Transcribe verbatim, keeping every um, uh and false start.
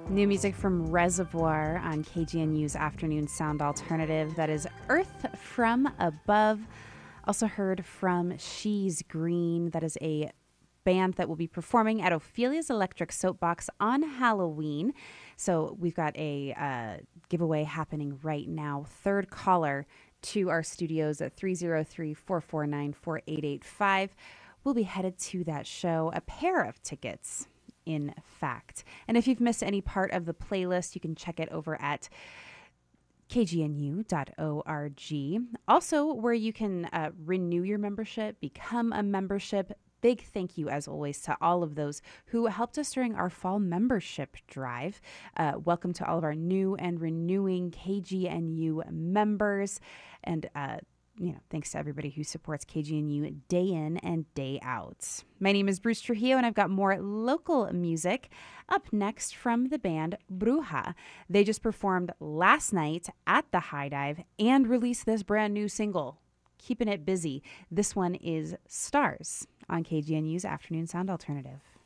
New music from Reservoir on K G N U's Afternoon Sound Alternative. That is Earth from Above. Also heard from She's Green. That is a band that will be performing at Ophelia's Electric Soapbox on Halloween. So we've got a uh, giveaway happening right now. Third caller to our studios at three oh three, four four nine, four eight eight five. We'll be headed to that show. A pair of tickets, in fact. And if you've missed any part of the playlist, you can check it over at k g n u dot org. Also, where you can uh, renew your membership, become a membership. Big thank you, as always, to all of those who helped us during our fall membership drive. Uh, welcome to all of our new and renewing K G N U members. And uh, you know, thanks to everybody who supports K G N U day in and day out. My name is Bruce Trujillo, and I've got more local music up next from the band Bruja. They just performed last night at the High Dive and released this brand new single, keeping it busy. This one is Stars on K G N U's Afternoon Sound Alternative.